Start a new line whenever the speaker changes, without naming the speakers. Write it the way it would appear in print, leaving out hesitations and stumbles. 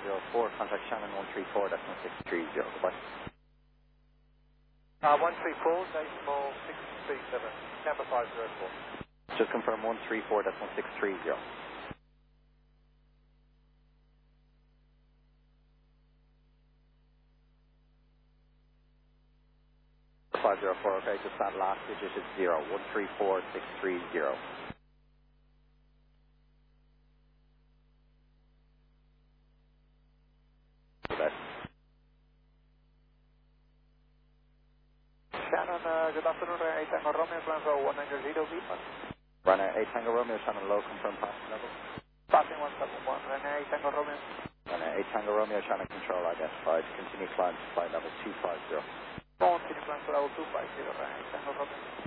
contact Shannon 134.630, goodbye.
134, decimal 637, Camber 504.
Just confirm 134.630. 504, okay, just that last digit is 0, 134.630.
Shannon, good afternoon, 8 Tango Romeo, Planzo 190 Lima.
Runner 8 Tango Romeo, Shannon low, confirm passing level.
Passing 171, Runner 8 Tango Romeo.
Runner 8 Tango Romeo, Shannon control identified, continue climb to flight level 250.
Continue climb to level 250, Runner 8 Tango Romeo.